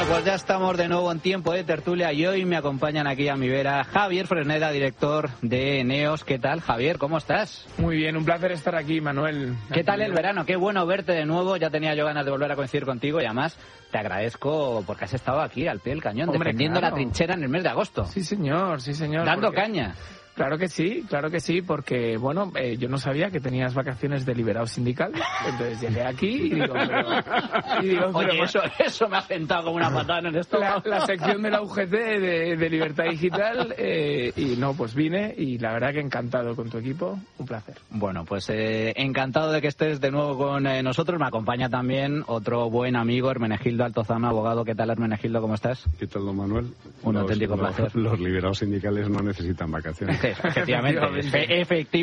Pues ya estamos de nuevo en tiempo de tertulia y hoy me acompañan aquí a mi vera Javier Fresneda, director de Eneos. ¿Qué tal, Javier? ¿Cómo estás? Muy bien, un placer estar aquí, Manuel. ¿Qué tal el verano? Qué bueno verte de nuevo. Ya tenía yo ganas de volver a coincidir contigo y además te agradezco porque has estado aquí al pie del cañón, defendiendo la trinchera en el mes de agosto. Sí, señor, sí, señor. Dando caña. Claro que sí, porque, bueno, yo no sabía que tenías vacaciones de liberado sindical, entonces llegué aquí y digo, oye, eso me ha sentado como una patada en el estómago. La sección de la UGT de Libertad Digital, y no, pues vine y la verdad que encantado con tu equipo, un placer. Bueno, pues encantado de que estés de nuevo con nosotros. Me acompaña también otro buen amigo, Hermenegildo Altozano, abogado. ¿Qué tal, Hermenegildo? ¿Cómo estás? ¿Qué tal, don Manuel? Un auténtico placer. Los liberados sindicales no necesitan vacaciones. Efectivamente.